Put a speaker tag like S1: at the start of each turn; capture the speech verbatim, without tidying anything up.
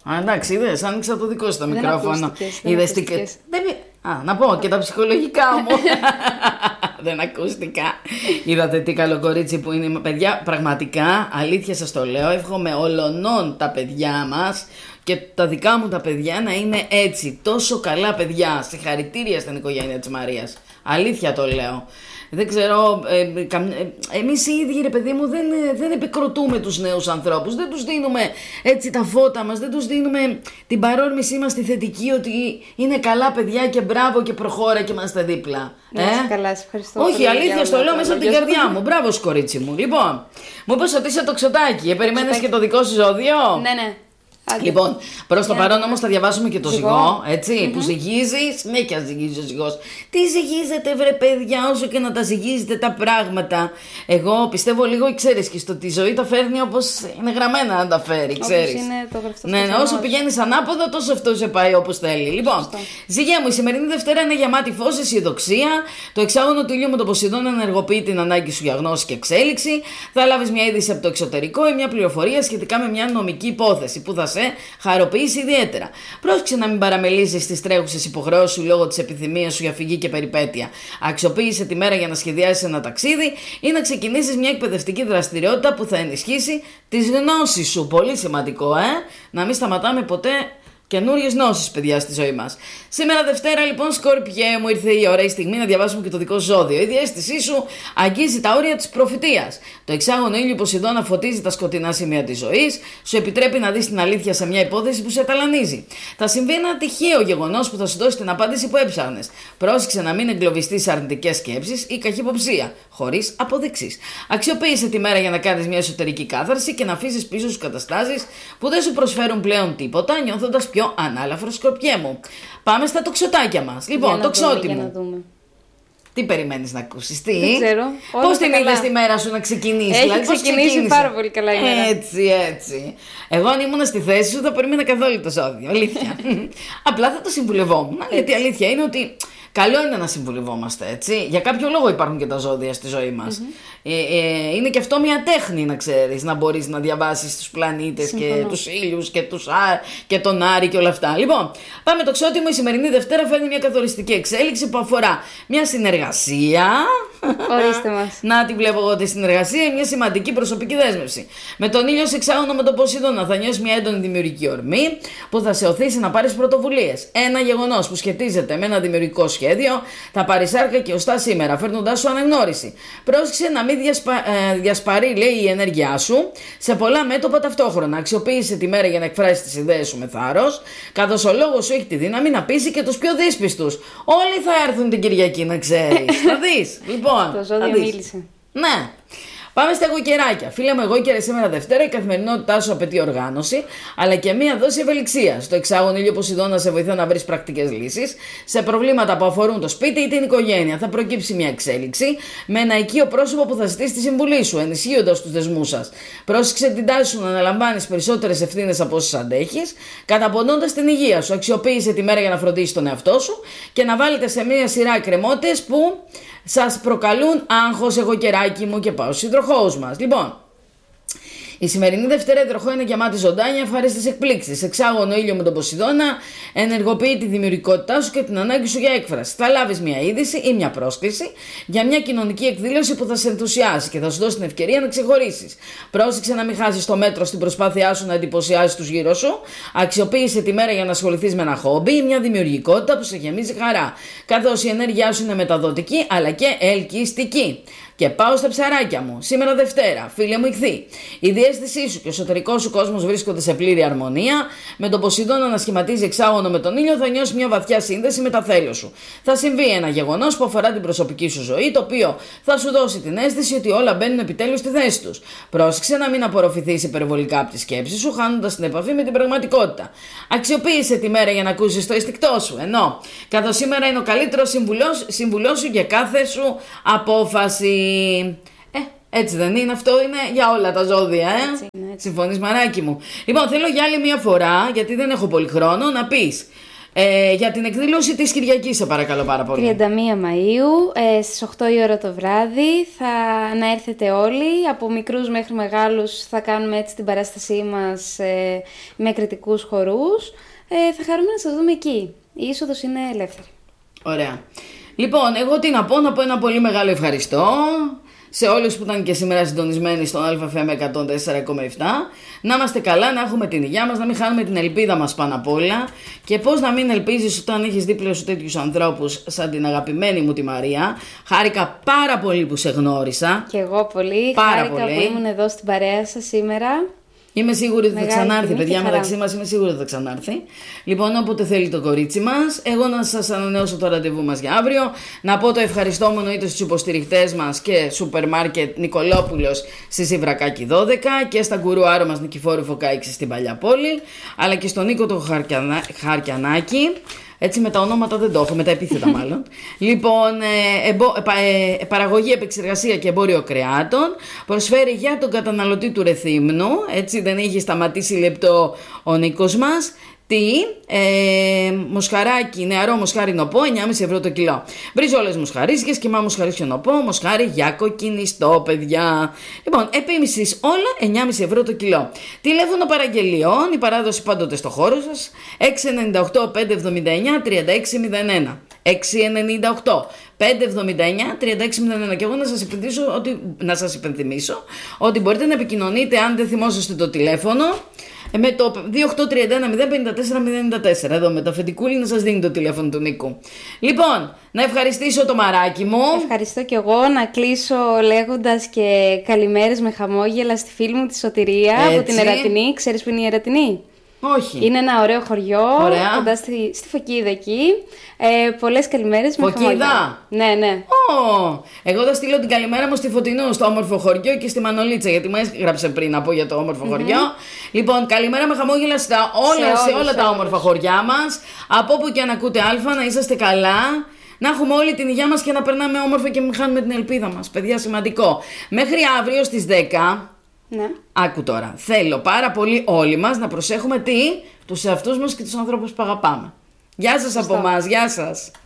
S1: Α, εντάξει, είδες, άνοιξα το δικό σου το μικρόφωνο.
S2: Είδες τι.
S1: Α, να πω και τα ψυχολογικά μου. Δεν ακούστηκα. Είδατε τι καλό κορίτσι που είναι. Παιδιά, πραγματικά, αλήθεια σας το λέω, εύχομαι ολονών τα παιδιά μας και τα δικά μου τα παιδιά να είναι έτσι, τόσο καλά παιδιά. Συγχαρητήρια στην οικογένεια της Μαρίας. Αλήθεια το λέω. Δεν ξέρω, ε, καμ, ε, εμείς οι ίδιοι, ρε παιδί μου, δεν, δεν επικροτούμε τους νέους ανθρώπους, δεν τους δίνουμε έτσι τα φώτα μας, δεν τους δίνουμε την παρόρμησή μας τη θετική ότι είναι καλά παιδιά και μπράβο και προχώρα και είμαστε δίπλα.
S2: Ναι,
S1: ε?
S2: καλά, σε ευχαριστώ.
S1: Όχι, αλήθεια, στο λέω μέσα από την καρδιά μου. Μπράβο, κορίτσι μου. Λοιπόν, μου είπες ότι είσαι το Ξωτάκι, ε, περιμένεις και το δικό σου ζώδιο.
S2: Ναι, ναι.
S1: Άντε. Λοιπόν, προς το παρόν όμως θα διαβάσουμε και το
S2: ζυγό,
S1: ζυγό, έτσι,
S2: mm-hmm.
S1: που ζυγίζει, συνέχεια ζυγίζει ο ζυγός. Τι ζυγίζετε βρε παιδιά, όσο και να τα ζυγίζετε τα πράγματα. Εγώ πιστεύω λίγο, ξέρεις, και στο ότι η ζωή τα φέρνει όπως είναι γραμμένα να τα φέρει, ξέρεις.
S2: Όπως είναι το γραφτό.
S1: Ναι, ναι, όσο πηγαίνεις ανάποδα, τόσο αυτό σε πάει όπως θέλει. Λοιπόν, ζυγέ μου, η σημερινή Δευτέρα είναι γεμάτη φως, αισιοδοξία. Το εξάγωνο του ήλιου με το Ποσειδώνα ενεργοποιεί την ανάγκη σου για γνώση και εξέλιξη. Θα λάβεις μια είδηση από το εξωτερικό ή μια πληροφορία σχετικά με μια νομική υπόθεση που θα σε χαροποιήσει ιδιαίτερα. Πρόσεξε να μην παραμελήσεις τις τρέχουσες υποχρεώσεις σου λόγω της επιθυμίας σου για φυγή και περιπέτεια. Αξιοποίησε τη μέρα για να σχεδιάσεις ένα ταξίδι ή να ξεκινήσεις μια εκπαιδευτική δραστηριότητα που θα ενισχύσει τις γνώσεις σου. Πολύ σημαντικό, ε! Να μην σταματάμε ποτέ καινούριες γνώσεις, παιδιά, στη ζωή μας. Σήμερα Δευτέρα, λοιπόν, Σκορπιέ μου, ήρθε η ώρα, η στιγμή να διαβάσουμε και το δικό ζώδιο. Η διαίσθησή σου αγγίζει τα όρια της προφητείας. Το εξάγωνο ήλιο Ποσειδώνα φωτίζει τα σκοτεινά σημεία της ζωής, σου επιτρέπει να δεις την αλήθεια σε μια υπόθεση που σε ταλανίζει. Θα συμβεί ένα τυχαίο γεγονός που θα σου δώσει την απάντηση που έψαχνες. Πρόσεξε να μην εγκλωβιστείς σε αρνητικές σκέψεις ή καχυποψία, χωρίς αποδείξεις. Αξιοποίησε τη μέρα για να κάνεις μια εσωτερική κάθαρση και να αφήσεις πίσω σου καταστάσεις που δεν σου προσφέρουν πλέον τίποτα, νιώθοντας πιο ανάλαφρο, Σκορπιέ μου. Πάμε στα τοξοτάκια μας. Λοιπόν, τοξότη μου. Τι περιμένεις να ακούσεις, τι?
S2: Δεν ξέρω.
S1: Πώς την είδες τη μέρα σου να ξεκινήσει?
S2: Έχει δηλαδή, ξεκινήσει πάρα πολύ καλά η μέρα.
S1: Έτσι, έτσι. Εγώ αν ήμουν στη θέση σου θα περίμενα καθόλου το ζώδιο, αλήθεια. Απλά θα το συμβουλευόμουν. Γιατί η αλήθεια είναι ότι καλό είναι να συμβουλευόμαστε, έτσι. Για κάποιο λόγο υπάρχουν και τα ζώδια στη ζωή μας. Mm-hmm. Ε, ε, είναι και αυτό μια τέχνη, να ξέρεις, να μπορείς να διαβάσεις τους πλανήτες. Συμφωνώ. Και τους ήλιους και, τους Άρ, και τον Άρη και όλα αυτά. Λοιπόν, πάμε το Ξώτη μου. Η σημερινή Δευτέρα φέρνει μια καθοριστική εξέλιξη που αφορά μια συνεργασία.
S2: Ορίστε μας.
S1: Να τη βλέπω εγώ τη συνεργασία, μια σημαντική προσωπική δέσμευση. Με τον ήλιο σε εξάγωνο με τον Ποσειδώνα θα νιώσεις μια έντονη δημιουργική ορμή που θα σε οθήσει να πάρεις πρωτοβουλίες. Ένα γεγονός που σχετίζεται με ένα δημιουργικό σχέδιο θα πάρει σάρκα και οστά σήμερα, φέρνοντάς σου αναγνώριση. Πρόσεξε να μην διασπα... ε, διασπαρεί, λέει, η ενέργειά σου σε πολλά μέτωπα ταυτόχρονα. Αξιοποίησε τη μέρα για να εκφράσεις τις ιδέες σου με θάρρος, καθώς ο λόγος σου έχει τη δύναμη να πείσει και τους πιο δύσπιστους. Όλοι θα έρθουν την Κυριακή, να ξέρεις. Θα δεις. Λοιπόν,
S2: το ζώδιο μίλησε.
S1: Ναι. Πάμε στα εγωκεράκια. Φίλε μου, εγώκερε σήμερα Δευτέρα, η καθημερινότητά σου απαιτεί οργάνωση, αλλά και μία δόση ευελιξία. Στο εξάγωνο ήλιο Ποσειδώνα σε βοηθά να βρει πρακτικές λύσεις σε προβλήματα που αφορούν το σπίτι ή την οικογένεια. Θα προκύψει μια εξέλιξη με ένα οικείο πρόσωπο που θα ζητήσει τη συμβουλή σου, ενισχύοντας τους δεσμούς σας. Πρόσεξε την τάση σου να αναλαμβάνεις περισσότερες ευθύνες από όσες αντέχεις, καταπονώντας την υγεία σου. Αξιοποίησε τη μέρα για να φροντίσεις τον εαυτό σου και να βάλετε σε μια σειρά εκκρεμότητες που σας προκαλούν άγχος, εγωκεράκι μου, και πάω στους υδροχόους μας. Λοιπόν, η σημερινή Δευτέρα υδροχό είναι γεμάτη ζωντάνια, ευχάριστες εκπλήξεις. Εξάγωνο ήλιο με τον Ποσειδώνα ενεργοποιεί τη δημιουργικότητά σου και την ανάγκη σου για έκφραση. Θα λάβεις μια είδηση ή μια πρόσκληση για μια κοινωνική εκδήλωση που θα σε ενθουσιάσει και θα σου δώσει την ευκαιρία να ξεχωρίσεις. Πρόσεξε να μην χάσεις το μέτρο στην προσπάθειά σου να εντυπωσιάσεις τους γύρω σου. Αξιοποίησε τη μέρα για να ασχοληθείς με ένα χόμπι ή μια δημιουργικότητα που σε γεμίζει χαρά. Καθώς η ενέργειά σου είναι μεταδοτική αλλά και ελκυστική. Και πάω στα ψαράκια μου. Σήμερα Δευτέρα, φίλε μου Ιχθύ. Η διαίσθησή σου και ο εσωτερικός σου κόσμος βρίσκονται σε πλήρη αρμονία. Με τον Ποσειδώνα να σχηματίζει εξάγωνο με τον ήλιο, θα νιώσει μια βαθιά σύνδεση με τα θέλω σου. Θα συμβεί ένα γεγονός που αφορά την προσωπική σου ζωή, το οποίο θα σου δώσει την αίσθηση ότι όλα μπαίνουν επιτέλους στη θέση τους. Πρόσεξε να μην απορροφηθείς υπερβολικά από τη σκέψη σου, χάνοντας την επαφή με την πραγματικότητα. Αξιοποίησε τη μέρα για να ακούσεις το αισθηκτό σου. Ενώ, καθώς σήμερα είναι ο καλύτερος συμβουλός σου για κάθε σου απόφαση. Ε, έτσι δεν είναι? Αυτό είναι για όλα τα ζώδια, ε?
S2: Έτσι είναι, έτσι.
S1: Συμφωνείς, μαράκι μου? Λοιπόν, θέλω για άλλη μια φορά, γιατί δεν έχω πολύ χρόνο, να πεις Ε, για την εκδήλωση της Κυριακής, σε παρακαλώ πάρα πολύ.
S2: τριάντα μία Μαΐου, ε, στις οκτώ η ώρα το βράδυ, θα να έρθετε όλοι, από μικρούς μέχρι μεγάλους θα κάνουμε έτσι την παράστασή μας ε, με κριτικούς χορούς. Ε, θα χαρούμε να σας δούμε εκεί. Η είσοδος είναι ελεύθερη.
S1: Ωραία. Λοιπόν, εγώ τι να πω, να πω ένα πολύ μεγάλο ευχαριστώ σε όλους που ήταν και σήμερα συντονισμένοι στον ΑΦΜ εκατόν τέσσερα κόμμα επτά. Να είμαστε καλά, να έχουμε την υγεία μας, να μην χάνουμε την ελπίδα μας πάνω απ' όλα. Και πώς να μην ελπίζεις όταν έχεις δίπλα σου τέτοιους ανθρώπους σαν την αγαπημένη μου τη Μαρία. Χάρηκα πάρα πολύ που σε γνώρισα.
S2: Και εγώ πολύ.
S1: Πάρα
S2: Χάρηκα
S1: πολύ.
S2: που ήμουν εδώ στην παρέα σας σήμερα.
S1: Είμαι σίγουρη ότι θα
S2: Μεγάλη
S1: ξανάρθει,
S2: τιμή
S1: παιδιά,
S2: και χαρά.
S1: μεταξύ μας. Είμαι σίγουρη ότι θα ξανάρθει. Λοιπόν, όποτε θέλει το κορίτσι μας. Εγώ να σας ανανεώσω το ραντεβού μας για αύριο. Να πω το ευχαριστώ μου εννοείται στους υποστηριχτές μας και σούπερ μάρκετ Νικολόπουλος στη Σιβρακάκη δώδεκα και στα γκουρού Άρο μας Νικηφόρου Φωκάηξη στην Παλιά Πόλη. Αλλά και στον Νίκο το Χαρκιανα... Χαρκιανάκη. Έτσι με τα ονόματα δεν το έχω, με τα επίθετα μάλλον. Λοιπόν, ε, εμπο, ε, ε, παραγωγή, επεξεργασία και εμπόριο κρεάτων. Προσφέρει για τον καταναλωτή του Ρεθύμνου. Έτσι δεν έχει σταματήσει λεπτό ο Νίκος μας. Τι, ε, μοσχαράκι, νεαρό μοσχάρι νοπό, εννιά κόμμα πέντε ευρώ το κιλό. Μπριζόλες μοσχαρίσιες, κιμά μοσχαρίσιο νοπό, μοσχάρι για κοκκινιστό, παιδιά. Λοιπόν, επίμησης όλα, εννιά κόμμα πέντε ευρώ το κιλό. Τηλέφωνο παραγγελιών, η παράδοση πάντοτε στο χώρο σας, έξι εννιά οκτώ πέντε εβδομήντα εννιά τριάντα έξι μηδέν ένα. έξι εννιά οκτώ πέντε εβδομήντα εννιά τριάντα έξι μηδέν ένα. Και εγώ να σας υπενθυμίσω ότι, να σας υπενθυμίσω ότι μπορείτε να επικοινωνείτε, αν δεν θυμόσαστε το τηλέφωνο, με το δύο οκτώ τρία ένα μηδέν πέντε τέσσερα μηδέν εννιά τέσσερα. Εδώ με το αφεντικούλι να σας δίνει το τηλέφωνο του Νίκου. Λοιπόν, να ευχαριστήσω το μαράκι μου.
S2: Ευχαριστώ κι εγώ, να κλείσω λέγοντας και καλημέρες με χαμόγελα στη φίλη μου τη Σωτηρία.
S1: Έτσι.
S2: Από την Ερατινή. Ξέρεις που είναι η Ερατινή?
S1: Όχι.
S2: Είναι ένα ωραίο χωριό.
S1: Ωραία.
S2: Κοντά στη, στη Φωκίδα εκεί. Ε, πολλές καλημέρες με
S1: Φωκίδα.
S2: χαμόγελα. Ναι, ναι.
S1: Oh, εγώ θα στείλω την καλημέρα μου στη Φωτεινού, στο όμορφο χωριό, και στη Μανολίτσα, γιατί μου έγραψε πριν να πω για το όμορφο mm-hmm. χωριό. Λοιπόν, καλημέρα με χαμόγελα στα όλα, σε, σε όλα σε τα όλους. Όμορφα χωριά μας. Από όπου και αν ακούτε Α, να είσαστε καλά. Να έχουμε όλη την υγεία μας και να περνάμε όμορφα και μην χάνουμε την ελπίδα μας. Παιδιά, σημαντικό. Μέχρι αύριο στις δέκα.
S2: Ναι.
S1: Άκου τώρα. Θέλω πάρα πολύ όλοι μας να προσέχουμε τι? Τους εαυτούς μας και τους ανθρώπους που αγαπάμε. Γεια σας από εμάς. Γεια σας.